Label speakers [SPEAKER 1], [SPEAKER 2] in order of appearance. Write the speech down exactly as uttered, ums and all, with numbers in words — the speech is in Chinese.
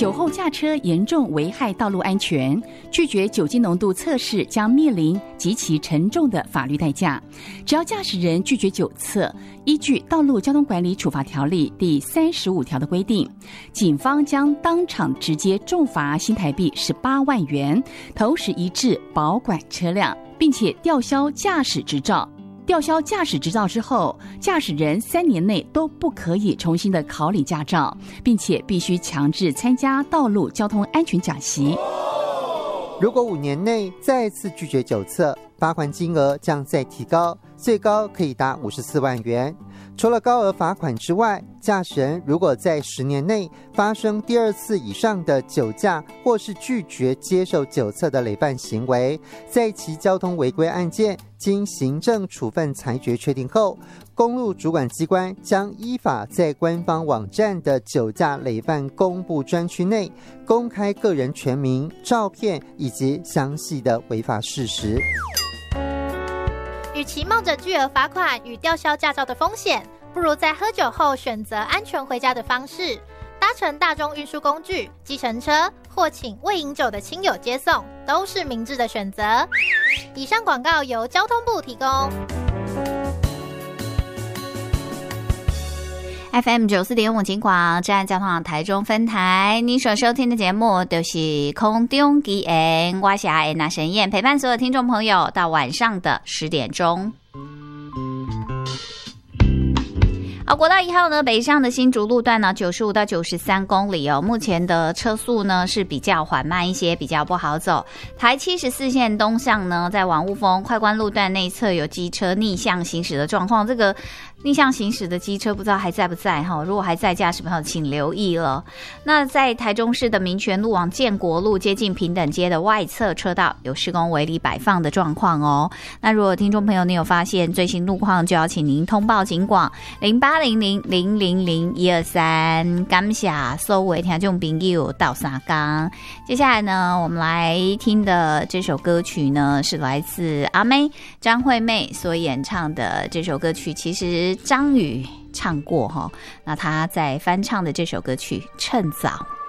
[SPEAKER 1] 酒后驾车严重危害道路安全，拒绝酒精浓度测试将面临极其沉重的法律代价。只要驾驶人拒绝酒测，依据《道路交通管理处罚条例》第三十五条的规定，警方将当场直接重罚新台币十八万元，同时移至保管车辆，并且吊销驾驶执照。吊销驾驶执照之后，驾驶人三年内都不可以重新的考领驾照，并且必须强制参加道路交通安全讲习。
[SPEAKER 2] 如果五年内再次拒绝酒测，罚款金额将再提高，最高可以达五十四万元。除了高额罚款之外，驾驶人如果在十年内发生第二次以上的酒驾或是拒绝接受酒测的累犯行为，在其交通违规案件经行政处分裁决确定后，公路主管机关将依法在官方网站的酒驾累犯公布专区内公开个人全名、照片以及详细的违法事实。
[SPEAKER 3] 与其冒着巨额罚款与吊销驾照的风险，不如在喝酒后选择安全回家的方式，搭乘大众运输工具、计程车或请未饮酒的亲友接送，都是明智的选择。以上广告由交通部提供。
[SPEAKER 4] F M 九四点五金广站交通网台中分台，你所收听的节目就是空中奇缘，我是安娜神燕，陪伴所有听众朋友到晚上的十点钟。好，国道一号呢，北上的新竹路段呢，九十五到九十三公里哦，目前的车速呢是比较缓慢一些，比较不好走。台七十四线东向呢，在往雾峰快关路段内侧有机车逆向行驶的状况，这个逆向行驶的机车不知道还在不在哈？如果还在，驾驶朋友请留意了。那在台中市的民权路往建国路接近平等街的外侧车道有施工围篱摆放的状况哦。那如果听众朋友你有发现最新路况，就要请您通报警广零八零零零零零一二三。感谢所有听众朋友到三港。接下来呢，我们来听的这首歌曲呢，是来自阿妹张惠妹所演唱的这首歌曲，其实张宇唱过哈，那他在翻唱的这首歌曲《趁早》。